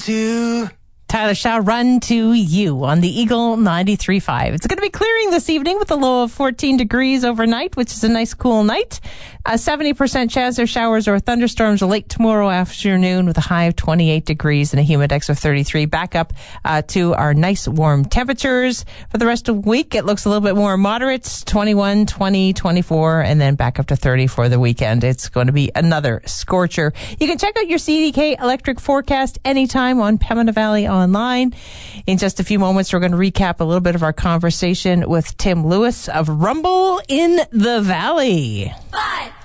to... Tyler Shaw, Run to You on the Eagle 93.5. It's going to be clearing this evening with a low of 14 degrees overnight, which is a nice cool night. 70% chance of showers or thunderstorms late tomorrow afternoon with a high of 28 degrees and a humidex of 33. Back up to our nice warm temperatures for the rest of the week. It looks a little bit more moderate, 21, 20, 24, and then back up to 30 for the weekend. It's going to be another scorcher. You can check out your CDK electric forecast anytime on Pembina Valley online. In just a few moments, we're going to recap a little bit of our conversation with Tim Lewis of Rumble in the Valley. 5,